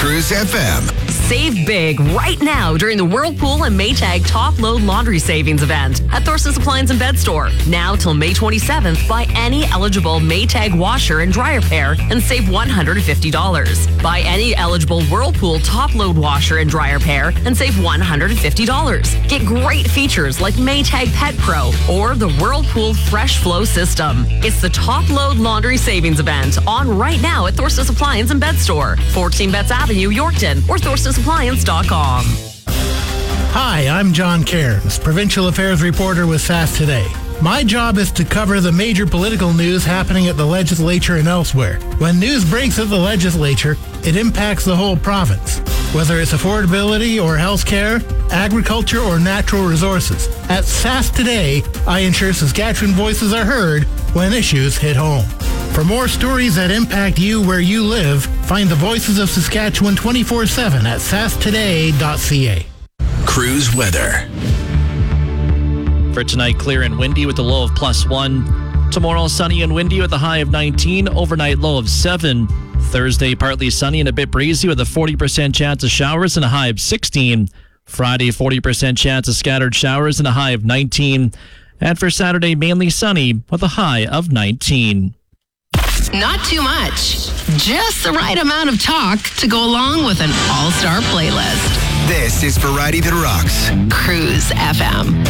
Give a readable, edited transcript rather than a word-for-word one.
Cruise FM. Save big right now during the Whirlpool and Maytag Top Load Laundry Savings event at Thorsten's Appliance and Bed Store. Now till May 27th, buy any eligible Maytag washer and dryer pair and save $150. Buy any eligible Whirlpool Top Load washer and dryer pair and save $150. Get great features like Maytag Pet Pro or the Whirlpool Fresh Flow System. It's the Top Load Laundry Savings event on right now at Thorsten's Appliance and Bed Store, 14 Betts Avenue, Yorkton, or ThorstensAppliance.com. Hi, I'm John Cairns, Provincial Affairs Reporter with SAS Today. My job is to cover the major political news happening at the legislature and elsewhere. When news breaks at the legislature, it impacts the whole province, whether it's affordability or health care, agriculture or natural resources. At SAS Today, I ensure Saskatchewan voices are heard when issues hit home. For more stories that impact you where you live, find the Voices of Saskatchewan 24/7 at sastoday.ca. Cruise weather. For tonight, clear and windy with a low of +1. Tomorrow, sunny and windy with a high of 19, overnight low of 7. Thursday, partly sunny and a bit breezy with a 40% chance of showers and a high of 16. Friday, 40% chance of scattered showers and a high of 19. And for Saturday, mainly sunny with a high of 19. Not too much. Just the right amount of talk to go along with an all-star playlist. This is Variety That Rocks. Cruise FM.